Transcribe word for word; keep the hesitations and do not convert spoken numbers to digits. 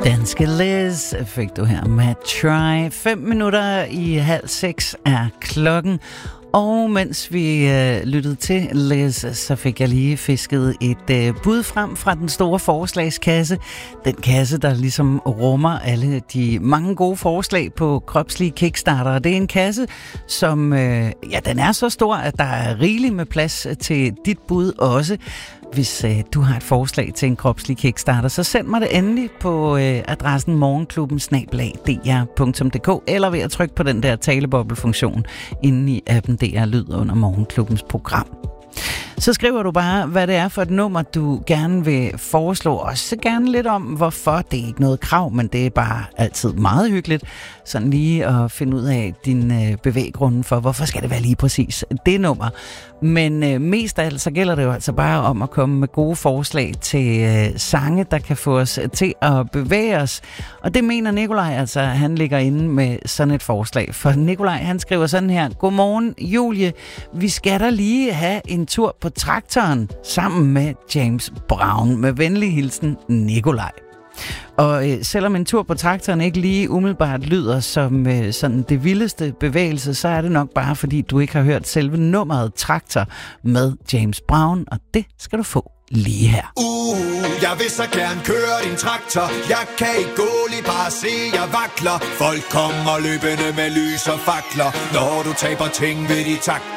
Danske Liz fik du her med Try. Fem minutter i halv seks er klokken. Og mens vi øh, lyttede til Liz, så fik jeg lige fisket et øh, bud frem fra den store forslagskasse. Den kasse, der ligesom rummer alle de mange gode forslag på kropslige kickstarter. Det er en kasse, som øh, ja, den er så stor, at der er rigeligt med plads til dit bud også. Hvis øh, du har et forslag til en kropslig kickstarter, så send mig det endelig på øh, adressen morgenklubben snabel-a d r punktum d k eller ved at trykke på den der taleboble-funktion inde i appen D R Lyd under Morgenklubbens program. Så skriver du bare, hvad det er for et nummer, du gerne vil foreslå. Også gerne lidt om, hvorfor. Det er ikke noget krav, men det er bare altid meget hyggeligt. Sådan lige at finde ud af din øh, bevæggrunde for, hvorfor skal det være lige præcis det nummer. Men øh, mest af alt, så gælder det jo altså bare om at komme med gode forslag til øh, sange, der kan få os til at bevæge os. Og det mener Nikolaj altså, han ligger inde med sådan et forslag. For Nikolaj, han skriver sådan her: Godmorgen, Julie. Vi skal da lige have en tur på traktoren sammen med James Brown. Med venlig hilsen, Nikolaj. Og øh, selvom en tur på traktoren ikke lige umiddelbart lyder som øh, sådan det vildeste bevægelse, så er det nok bare fordi du ikke har hørt selve nummeret Traktor med James Brown, og det skal du få lige her. Uh, jeg vil så gerne køre din traktor. Jeg kan ikke gå lige bare se, jeg vakler. Folk kommer løbende med lys og fakler. Når du taber ting ved de takt.